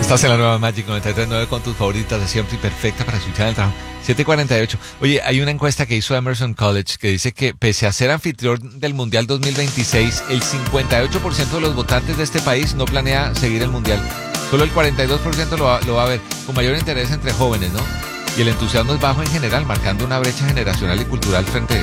Estás en la nueva Magic 93.9 con tus favoritas de siempre y perfecta para escuchar el trabajo. 7:48. Oye, hay una encuesta que hizo Emerson College que dice que pese a ser anfitrión del Mundial 2026, el 58% de los votantes de este país no planea seguir el Mundial. Solo el 42% lo va a ver, con mayor interés entre jóvenes, ¿no? Y el entusiasmo es bajo en general, marcando una brecha generacional y cultural frente